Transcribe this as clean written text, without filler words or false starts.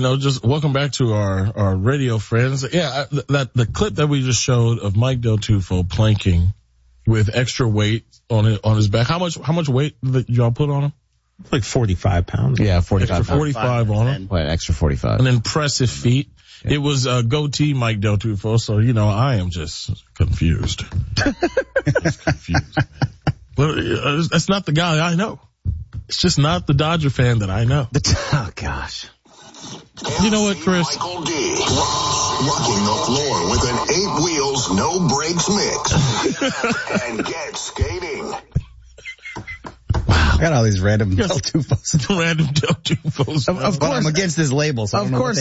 just welcome back to our radio friends. Yeah, the clip that we just showed of Mike Del Tufo planking with extra weight on his back. How much weight did y'all put on him? Like 45 pounds. Yeah, 45 extra 45 on him. What, extra 45. And then impressive feet. Yeah. It was goatee Mike Del Tufo, so, I am just confused. Confused. But that's not the guy I know. It's just not the Dodger fan that I know. Oh, gosh. You know what, Chris? Michael D. Rocking the floor with an 8 wheels, no brakes mix. And get skating. I got all these random Del Tufos. Random Del Tufos. Of course. I'm against this label, so I don't know what